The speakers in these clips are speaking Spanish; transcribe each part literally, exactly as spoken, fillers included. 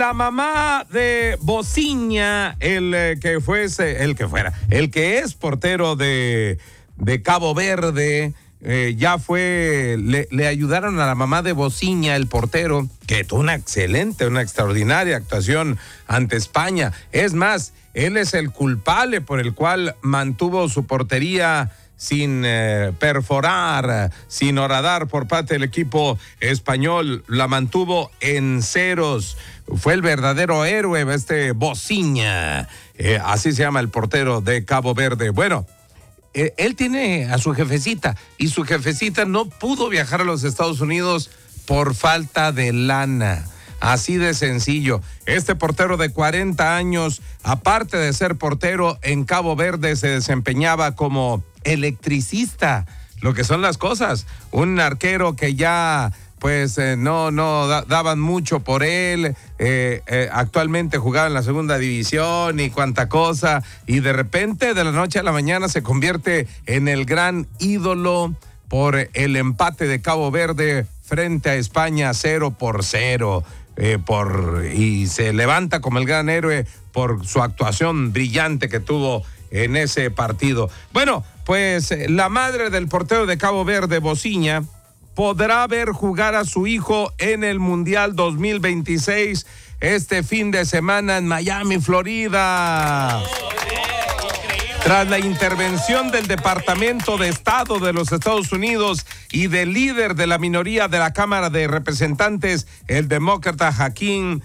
la mamá de Bociña, el eh, que fuese, el que fuera, el que es portero de, de Cabo Verde, eh, ya fue, le, le ayudaron a la mamá de Bociña, el portero, que tuvo una excelente, una extraordinaria actuación ante España. Es más, él es el culpable por el cual mantuvo su portería sin eh, perforar, sin horadar por parte del equipo español, la mantuvo en ceros. Fue el verdadero héroe, este Bociña, eh, así se llama el portero de Cabo Verde. Bueno, eh, él tiene a su jefecita y su jefecita no pudo viajar a los Estados Unidos por falta de lana. Así de sencillo. Este portero de cuarenta años, aparte de ser portero en Cabo Verde, se desempeñaba como electricista, lo que son las cosas. Un arquero que ya pues eh, no, no da, daban mucho por él, eh, eh, actualmente jugaba en la segunda división y cuánta cosa, y de repente de la noche a la mañana se convierte en el gran ídolo por el empate de Cabo Verde frente a España cero por cero. Eh, por, y se levanta como el gran héroe por su actuación brillante que tuvo en ese partido. Bueno, pues la madre del portero de Cabo Verde, Bociña, podrá ver jugar a su hijo en el Mundial dos mil veintiséis este fin de semana en Miami, Florida. Tras la intervención del Departamento de Estado de los Estados Unidos y del líder de la minoría de la Cámara de Representantes, el demócrata Hakeem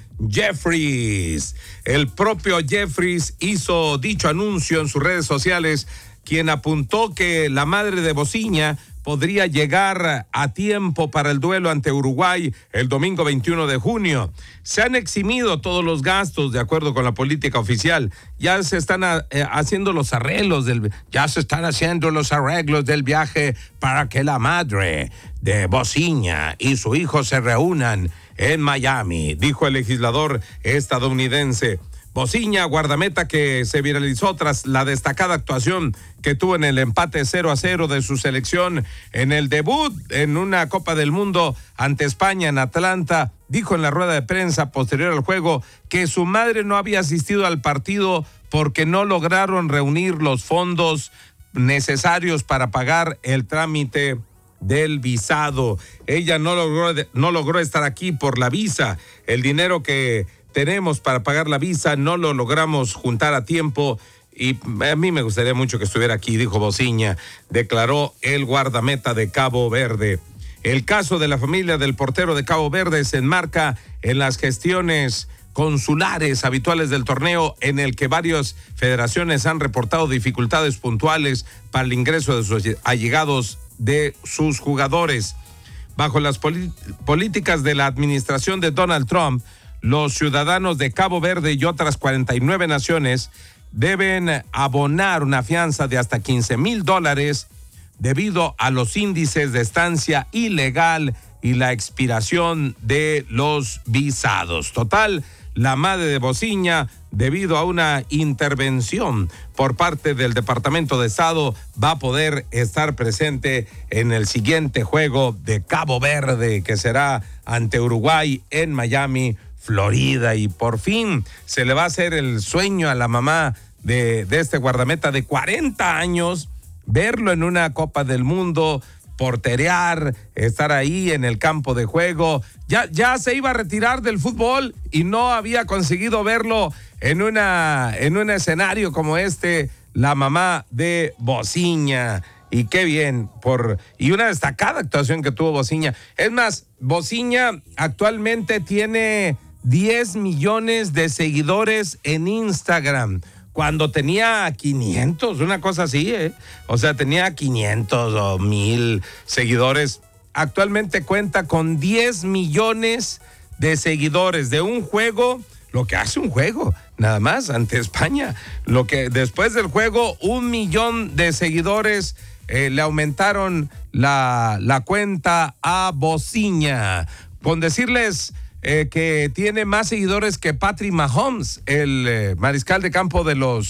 Jeffries. El propio Jeffries hizo dicho anuncio en sus redes sociales, quien apuntó que la madre de Bociña podría llegar a tiempo para el duelo ante Uruguay el domingo veintiuno de junio. Se han eximido todos los gastos de acuerdo con la política oficial. Ya se están eh, haciendo los arreglos del ya se están haciendo los arreglos del viaje para que la madre de Bociña y su hijo se reúnan en Miami, dijo el legislador estadounidense. Bociña, guardameta que se viralizó tras la destacada actuación que tuvo en el empate cero a cero de su selección en el debut en una Copa del Mundo ante España en Atlanta, dijo en la rueda de prensa posterior al juego que su madre no había asistido al partido porque no lograron reunir los fondos necesarios para pagar el trámite del visado. Ella no logró, no logró estar aquí por la visa. El dinero que tenemos para pagar la visa no lo logramos juntar a tiempo y a mí me gustaría mucho que estuviera aquí, dijo Bociña, declaró el guardameta de Cabo Verde. El caso de la familia del portero de Cabo Verde se enmarca en las gestiones consulares habituales del torneo, en el que varias federaciones han reportado dificultades puntuales para el ingreso de sus allegados de sus jugadores. Bajo las políticas de la administración de Donald Trump, los ciudadanos de Cabo Verde y otras cuarenta y nueve naciones deben abonar una fianza de hasta quince mil dólares debido a los índices de estancia ilegal y la expiración de los visados. Total, la madre de Bociña, debido a una intervención por parte del Departamento de Estado, va a poder estar presente en el siguiente juego de Cabo Verde, que será ante Uruguay en Miami, Florida. Y por fin se le va a hacer el sueño a la mamá de, de este guardameta de cuarenta años, verlo en una Copa del Mundo, porterear, estar ahí en el campo de juego. Ya, ya se iba a retirar del fútbol y no había conseguido verlo en una, en un escenario como este, la mamá de Bociña. Y qué bien, por y una destacada actuación que tuvo Bociña. Es más, Bociña actualmente tiene diez millones de seguidores en Instagram, cuando tenía quinientos, una cosa así, ¿eh? O sea, tenía quinientos o mil seguidores. Actualmente cuenta con diez millones de seguidores de un juego, lo que hace un juego, nada más, ante España. Lo que después del juego, un millón de seguidores eh, le aumentaron la, la cuenta a Bociña. Con decirles Eh, que tiene más seguidores que Patrick Mahomes, el eh, mariscal de campo de los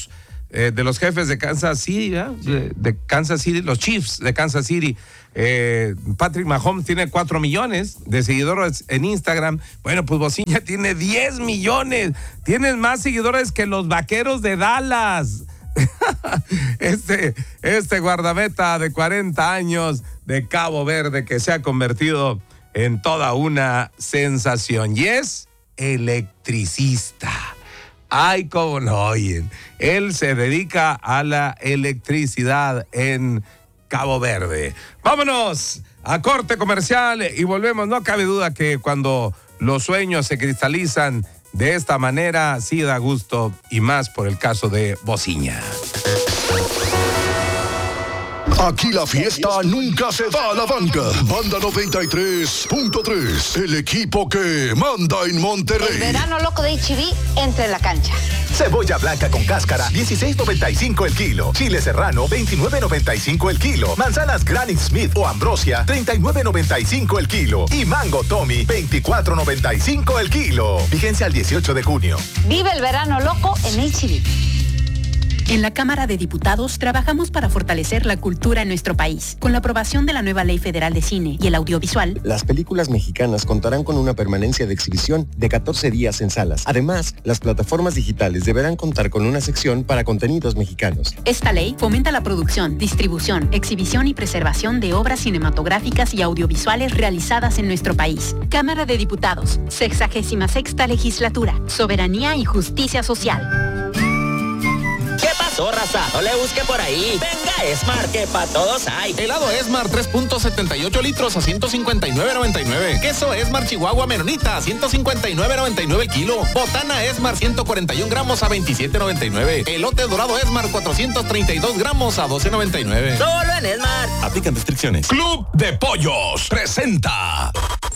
eh, de los jefes de Kansas City, ¿eh? de, de Kansas City, los Chiefs de Kansas City. Eh, Patrick Mahomes tiene cuatro millones de seguidores en Instagram. Bueno, pues Bociña tiene diez millones. Tienes más seguidores que los Vaqueros de Dallas. Este, este guardameta de cuarenta años de Cabo Verde que se ha convertido en toda una sensación y es electricista. Ay, cómo no oyen. Él se dedica a la electricidad en Cabo Verde. Vámonos a corte comercial y volvemos. No cabe duda que cuando los sueños se cristalizan de esta manera, sí da gusto, y más por el caso de Bociña. Aquí la fiesta nunca se va a la banca. Banda noventa y tres punto tres, el equipo que manda en Monterrey. El verano loco de H E B entra en la cancha. Cebolla blanca con cáscara, dieciséis noventa y cinco el kilo. Chile serrano, veintinueve noventa y cinco el kilo. Manzanas Granny Smith o Ambrosia, treinta y nueve noventa y cinco el kilo. Y mango Tommy, veinticuatro noventa y cinco el kilo. Vigencia al dieciocho de junio. Vive el verano loco en H E B. En la Cámara de Diputados trabajamos para fortalecer la cultura en nuestro país. Con la aprobación de la nueva Ley Federal de Cine y el Audiovisual, las películas mexicanas contarán con una permanencia de exhibición de catorce días en salas. Además, las plataformas digitales deberán contar con una sección para contenidos mexicanos. Esta ley fomenta la producción, distribución, exhibición y preservación de obras cinematográficas y audiovisuales realizadas en nuestro país. Cámara de Diputados, sexagésima sexta legislatura, soberanía y justicia social. ¿Qué pasó, raza? No le busque por ahí. Venga, Esmar, que pa' todos hay. Helado Esmar tres punto setenta y ocho litros a ciento cincuenta y nueve noventa y nueve. Queso Esmar Chihuahua Menonita a ciento cincuenta y nueve noventa y nueve el kilo. Botana Esmar ciento cuarenta y un gramos a veintisiete noventa y nueve. Elote dorado Esmar cuatrocientos treinta y dos gramos a doce noventa y nueve. Solo en Esmar. Aplican restricciones. Club de Pollos presenta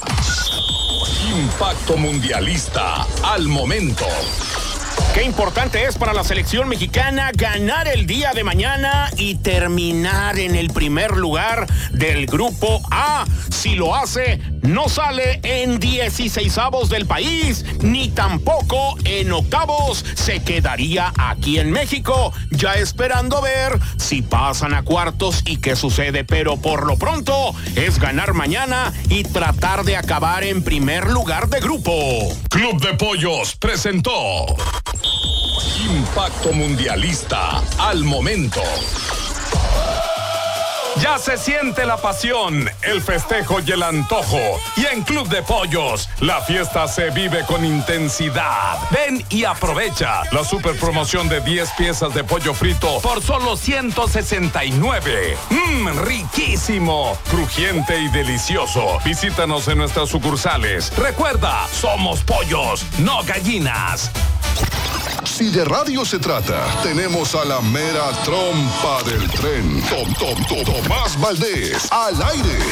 Impacto Mundialista al momento. Qué importante es para la selección mexicana ganar el día de mañana y terminar en el primer lugar del grupo A. Si lo hace, no sale en dieciseisavos del país, ni tampoco en octavos. Se quedaría aquí en México, ya esperando ver si pasan a cuartos y qué sucede. Pero por lo pronto es ganar mañana y tratar de acabar en primer lugar de grupo. Club de Pollos presentó Impacto Mundialista al momento. Ya se siente la pasión, el festejo y el antojo. Y en Club de Pollos, la fiesta se vive con intensidad. Ven y aprovecha la super promoción de diez piezas de pollo frito por solo ciento sesenta y nueve. Mmm, riquísimo, crujiente y delicioso. Visítanos en nuestras sucursales. Recuerda, somos pollos, no gallinas. Si de radio se trata, tenemos a la mera trompa del tren. Tom, Tom, Tom, Tomás Valdés, al aire.